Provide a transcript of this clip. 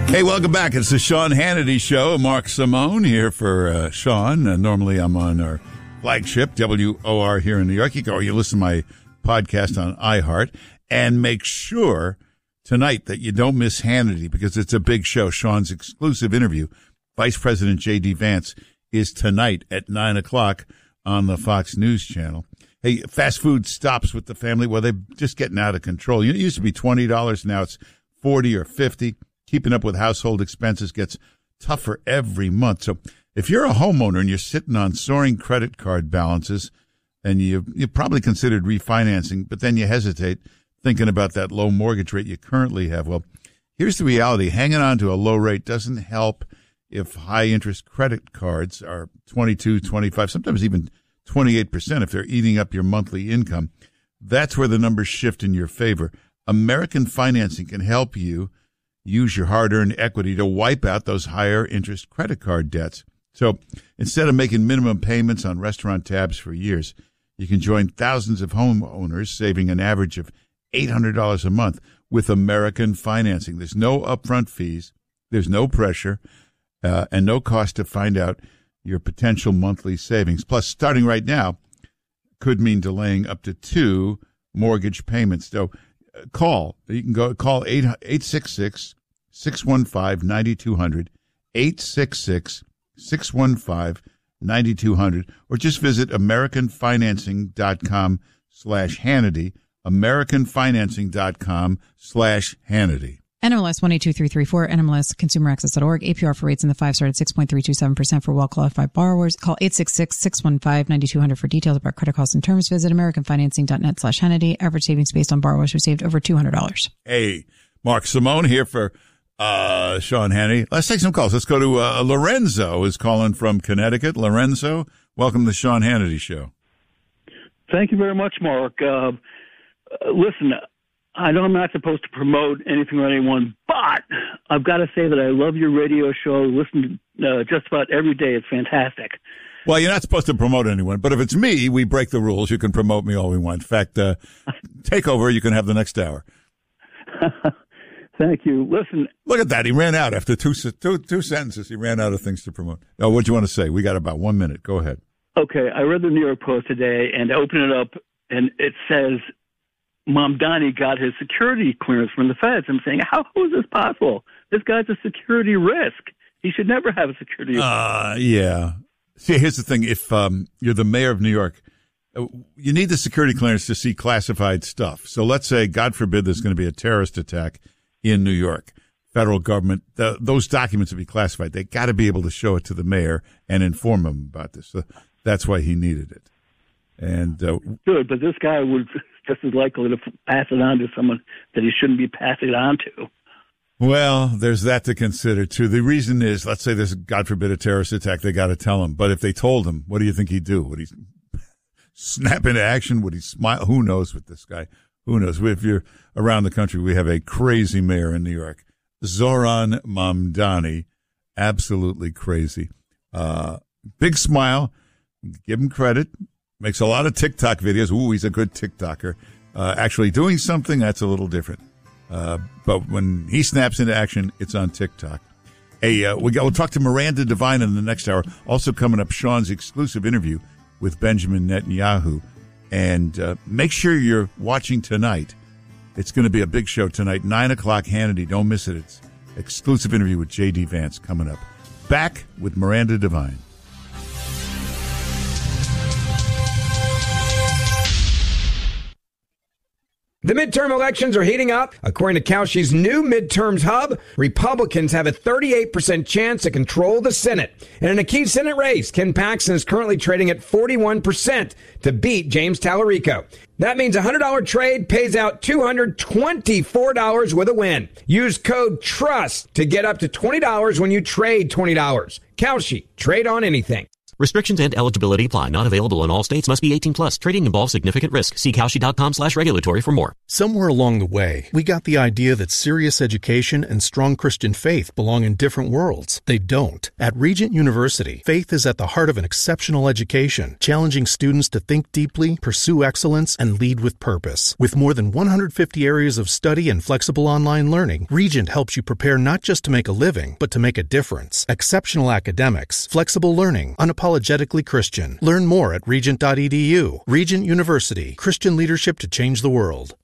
Hey, welcome back. It's the Sean Hannity Show. Mark Simone here for Sean. Normally I'm on our flagship, WOR here in New York. You listen to my podcast on iHeart. And make sure tonight that you don't miss Hannity because it's a big show. Sean's exclusive interview, Vice President J.D. Vance, is tonight at 9 o'clock on the Fox News Channel. Hey, fast food stops with the family. Well, they're just getting out of control. It used to be $20. Now it's $40 or $50. Keeping up with household expenses gets tougher every month. So if you're a homeowner and you're sitting on soaring credit card balances and you probably considered refinancing, but then you hesitate thinking about that low mortgage rate you currently have. Well, here's the reality. Hanging on to a low rate doesn't help if high interest credit cards are 22, 25, sometimes even 28% if they're eating up your monthly income. That's where the numbers shift in your favor. American Financing can help you use your hard-earned equity to wipe out those higher interest credit card debts. So instead of making minimum payments on restaurant tabs for years, you can join thousands of homeowners saving an average of $800 a month with American Financing. There's no upfront fees, there's no pressure, and no cost to find out your potential monthly savings. Plus, starting right now could mean delaying up to 2 mortgage payments. So call. You can call 866-615-9200, 866-615-9200, or just visit AmericanFinancing.com/Hannity, AmericanFinancing.com/Hannity. NMLS 182334, NMLSConsumerAccess.org. APR for rates in the 5-star at 6.327% for well-qualified borrowers. Call 866-615-9200 for details about credit costs and terms. Visit AmericanFinancing.net/Hannity. Average savings based on borrowers who saved over $200. Hey, Mark Simone here for Sean Hannity. Let's take some calls. Let's go to Lorenzo is calling from Connecticut. Lorenzo, welcome to the Sean Hannity Show. Thank you very much, Mark. Listen, I know I'm not supposed to promote anything or anyone, but I've got to say that I love your radio show. Listen to just about every day. It's fantastic. Well, you're not supposed to promote anyone, but if it's me, we break the rules. You can promote me all we want. In fact, take over. You can have the next hour. Thank you. Listen. Look at that. He ran out after two sentences. He ran out of things to promote. Oh, what do you want to say? We got about 1 minute. Go ahead. Okay. I read the New York Post today, and I opened it up, and it says Mamdani got his security clearance from the feds. I'm saying, how is this possible? This guy's a security risk. He should never have a security risk. Yeah. See, here's the thing. If you're the mayor of New York, you need the security clearance to see classified stuff. So let's say, God forbid, there's going to be a terrorist attack in New York. Federal government, those documents will be classified. They got to be able to show it to the mayor and inform him about this. So that's why he needed it. And good, but this guy was just as likely to pass it on to someone that he shouldn't be passing it on to. Well, there's that to consider, too. The reason is, let's say there's, God forbid, a terrorist attack. They got to tell him. But if they told him, what do you think he'd do? Would he snap into action? Would he smile? Who knows with this guy? Who knows? If you're around the country, we have a crazy mayor in New York, Zohran Mamdani. Absolutely crazy. Big smile. Give him credit. Makes a lot of TikTok videos. Ooh, he's a good TikToker. Actually doing something, that's a little different. But when he snaps into action, it's on TikTok. Hey, we'll talk to Miranda Devine in the next hour. Also coming up, Sean's exclusive interview with Benjamin Netanyahu. And make sure you're watching tonight. It's going to be a big show tonight, 9 o'clock, Hannity. Don't miss it. It's exclusive interview with J.D. Vance coming up. Back with Miranda Devine. The midterm elections are heating up. According to Kalshi's new midterms hub, Republicans have a 38% chance to control the Senate. And in a key Senate race, Ken Paxton is currently trading at 41% to beat James Tallarico. That means a $100 trade pays out $224 with a win. Use code TRUST to get up to $20 when you trade $20. Kalshi, trade on anything. Restrictions and eligibility apply. Not available in all states. Must be 18 plus. Trading involves significant risk. See Kalshi.com/regulatory for more. Somewhere along the way, we got the idea that serious education and strong Christian faith belong in different worlds. They don't. At Regent University, faith is at the heart of an exceptional education, challenging students to think deeply, pursue excellence, and lead with purpose. With more than 150 areas of study and flexible online learning, Regent helps you prepare not just to make a living, but to make a difference. Exceptional academics, flexible learning, unapologetically Christian. Learn more at regent.edu. Regent University, Christian leadership to change the world.